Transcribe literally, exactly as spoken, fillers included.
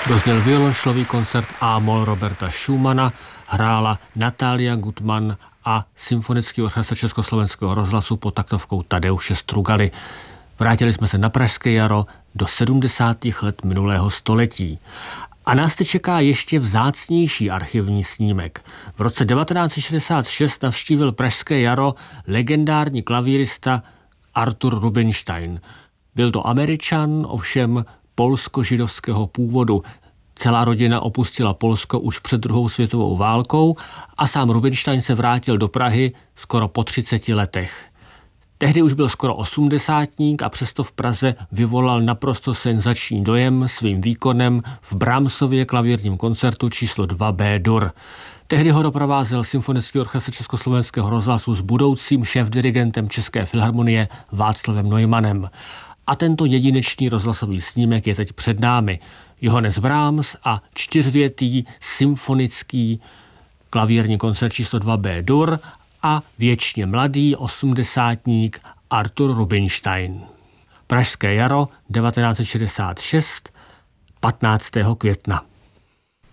Dozněl violončelový koncert A-moll Roberta Schumana, hrála Natália Gutman a Symfonický orchestr Československého rozhlasu pod taktovkou Tadeuše Strugaly. Vrátili jsme se na Pražské jaro do sedmdesátých let minulého století. A nás teď čeká ještě vzácnější archivní snímek. V roce devatenáct set šedesát šest navštívil Pražské jaro legendární klavírista Artur Rubinstein. Byl to Američan, ovšem polsko-židovského původu. Celá rodina opustila Polsko už před druhou světovou válkou a sám Rubinstein se vrátil do Prahy skoro po třiceti letech. Tehdy už byl skoro osmdesátník a přesto v Praze vyvolal naprosto senzační dojem svým výkonem v Brahmsově klavírním koncertu číslo dva B-dur. Tehdy ho doprovázel Symfonický orchestr Československého rozhlasu s budoucím šéfdirigentem České filharmonie Václavem Neumannem. A tento jedinečný rozhlasový snímek je teď před námi. Johannes Brahms a čtyřvětý symfonický klavírní koncert číslo dva B-dur a věčně mladý osmdesátník Artur Rubinstein. Pražské jaro devatenáct set šedesát šest, patnáctého května.